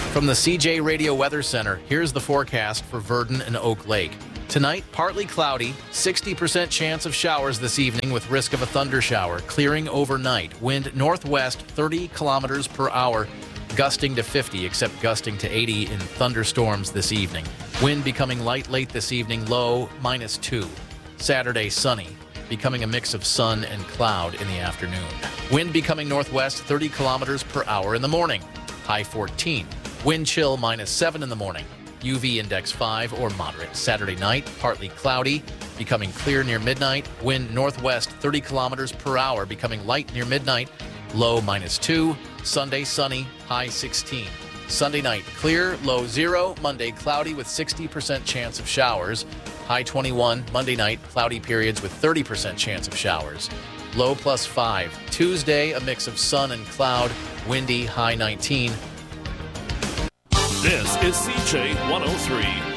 From the CJ Radio Weather Center, here's the forecast for Verdon and Oak Lake. Tonight, partly cloudy, 60% chance of showers this evening with risk of a thunder shower, clearing overnight. Wind northwest 30 kilometers per hour, gusting to 50, except gusting to 80 in thunderstorms this evening. Wind becoming light late this evening, low -2. Saturday, sunny, becoming a mix of sun and cloud in the afternoon. Wind becoming northwest 30 kilometers per hour in the morning, high 14. Wind chill -7 in the morning. UV index 5 or moderate. Saturday night, partly cloudy, becoming clear near midnight. Wind northwest 30 kilometers per hour, becoming light near midnight. Low -2. Sunday, sunny, high 16. Sunday night, clear, low 0. Monday, cloudy with 60% chance of showers. High 21. Monday night, cloudy periods with 30% chance of showers. Low +5. Tuesday, a mix of sun and cloud. Windy, high 19. This is CJ 103.